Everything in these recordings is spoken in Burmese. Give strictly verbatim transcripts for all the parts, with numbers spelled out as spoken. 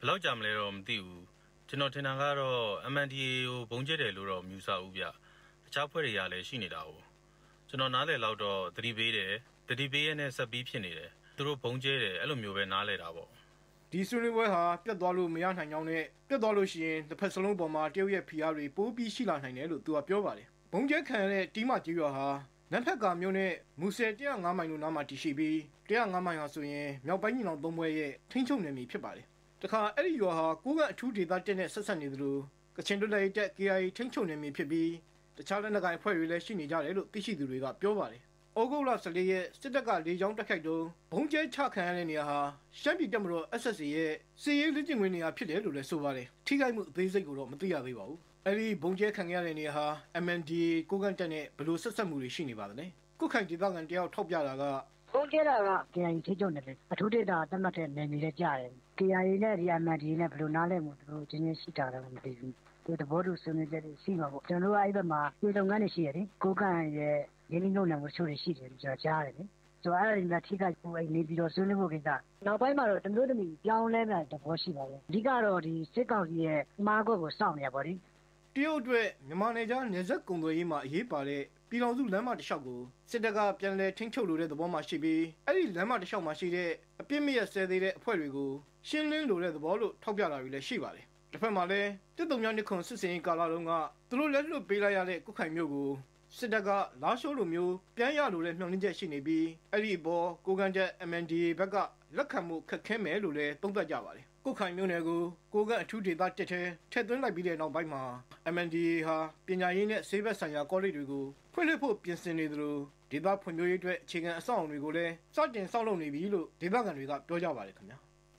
လောက်ကြမလဲတော့မသိဘူးကျွန်တော်ထင်တာကတော့ M N D A ကိုဘုံကျဲတယ်လို့တော့မြူဆာဦးဗျတခြားဖွဲ့တွေကလည်းရှိနေတာကိုကျွန်တော်နားလည်လောက်တော့သတိပေးတယ်သတိပေးရတဲ့ဆက်ပြီးဖြစ်နေတယ်သူတို့ဘုံကျဲတယ်အဲ့လိုမျိုးပဲနားလည်တာပေါ့ဒီဆွေးနွေးပွဲဟာပြတ်သွားလို့မရနိုင်ကြောင်းနဲ့ပြတ်သွားလို့ရှိရင်တစ်ဖက်စလုံးပေါ်မှာတရုတ်ရဲ့ဖိအားတွေပိုးပြီးရှိလာနိုင်တယ်လို့သူကပြောပါတယ်ဘုံကျဲခံရတဲ့တီးမကြီးရွာဟာနမ်ဖက်ကမြို့နဲ့မူဆယ်one oh fiveမိုင်တို့နားမှာတည်ရှိပြီးone oh fiveမိုင်ဟာဆိုရင်မြောက်ပိုင်းညီနောင်သုံးဘွဲရဲ့ထိန်းချုပ်နယ်မြေဖြစ်ပါတယ်တခါအဲ့ဒီရွာဟာကိုးကအထူးဒေသတက်နဲ့ဆက်ဆက်နေသလိုကချင်တွတ်လိုက်တက် K I A ထိန်းချုပ်နယ်မြေဖြစ်ပြီးတခြားလက်နက်ကိုင်အဖွဲ့တွေလည်းရှိနေကြတယ်လို့သိရှိသူတွေကပြောပါတယ်ဩဂုတ်လfourteenရက်စစ်တပ်ကလေကြောင်းတိုက်ခိုက်တုန်းဘုံကျဲချခံရတဲ့နေရာဟာရှမ်းပြည်တပ်မတော် S S A ရဲ့စစ်ရေးလက်ကျင့်ခွင့်နေရာဖြစ်တယ်လို့လည်းဆိုပါတယ်ထိခိုက်မှုအသေးစိတ်ကိုတော့မသိရသေးပါဘူးအဲ့ဒီဘုံကျဲခံရတဲ့နေရာဟာ M N D A ကိုကန်တက်နဲ့ဘယ်လိုဆက်ဆက်မှုတွေရှိနေပါသလဲကုခိုင်ဒေသခံတယောက်ထောက်ပြတာကဘုံကျဲတာက K I A ထိချုပ်နေတယ်အထူးဒေသတတ်မှတ်တဲ့နယ်မြေလေးကြားတယ် K I A နဲ့ M N D A နဲ့ဘယ်လိုနားလဲမှုသူတို့ချင်းချင်းရှိတာတော့မသိဘူးဒီတဘောတူဆွေးနွေးချက်တွေရှိမှာပေါ့ကျွန်တော်တို့အဲ့ဘက်မှာဒီလုပ်ငန်းတွေရှိရတယ်ကိုကန်ရဲ့ရင်းနှီးမြှုပ်နှံမှုချို့တွေရှိတယ်ကျွန်တော်ကြားရတယ်လေဆိုတော့အဲ့ဒီမှာထိခိုက်မှုအဲ့နေပြီးတော့ဆွေးနွေးဖို့ကိစ္စနောက်ပိုင်းမှာတော့တမျိုးတမီပြောင်းလဲမဲ့တဘောရှိပါတယ်အဓိကတော့ဒီစစ်ကောင်စီရဲ့မားကွက်ကိုစောင့်နေရပါလိမ့်တရုတ်အတွက်မြန်မာနယ်ခြားနယ်စပ်ကုန်သွယ်ရေးမှာအရေးပါတဲ့ပြည်တော်စုလမ်းမတစ်လျှောက်ကိုစစ်တပ်ကပြန်လည်ထိန်းချုပ်လိုတဲ့သဘောမှရှိပြီးအဲ့ဒီလမ်းမတစ်လျှောက်မှာရှိတဲ့အပြစ်မဲ့ဆဲသေးတဲ့အဖွဲ့တွေကိုရှင်းလင်းလိုတဲ့သဘောလို့ထောက်ပြတာတွေလည်းရှိပါတယ်တစ်ဖက်မှာလည်းတစ်တုံများနှစ်ခွန်စစ်စင်ရေးကာလတုန်းကသူတို့လက်လွတ်ပေးလိုက်ရတဲ့ကုခိုင်မျိုးကိုစစ်တပ်ကလာရှိုးလိုမျိုးပြန်ရလိုတဲ့မျှော်လင့်ချက်ရှိနေပြီးအဲ့ဒီအပေါ်ကိုကန်တက် M N D A ဘက်ကလက်ခံမှုခက်ခဲမယ်လို့လည်းသုံးသပ်ကြပါတယ်ကုခိုင်မျိုးနယ်ကိုကိုကန်အထူးဒေသတက်တဲ့ထည့်သွင်းလိုက်ပြီးတဲ့နောက်ပိုင်းမှာ M N D A ဟာပညာရေးနဲ့ဆေးဘက်ဆိုင်ရာကောလိပ်တွေကိုဖွင့်လှစ်ဖို့ပြင်ဆင်နေသလိုဒေသဖွံ့ဖြိုးရေးအတွက်အခြေခံအဆောက်အအုံတွေကိုလည်းစတင်ဆောက်လုပ်နေပြီလို့ဒေသခံတွေကပြောကြပါတယ်ခင်ဗျာ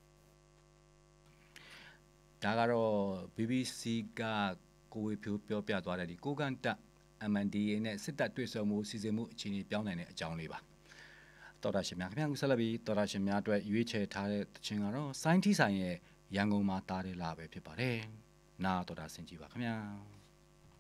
ဒါကတော့ B B C ကကိုဝေဖြိုးပြောပြသွားတဲ့ဒီကိုကန်တက် M N D A နဲ့စစ်တပ်တွေ့ဆုံမှုစီစဉ်မှုအခြေအနေပြောင်းနိုင်တဲ့အကြောင်းလေးပါတော်တာရှင်များခင်ဗျာဆက်လက်ပြီးတော်တာရှင်များအတွက်ရွေးချယ်ထားတဲ့တခြင်းကတော့စိုင်းထီဆိုင်ရဲ့ရန်ကုန်မှာတားတဲ့လာပဲဖြစ်ပါတယ်နာတော်တာဆင်ကြည့်ပါခင်ဗျာ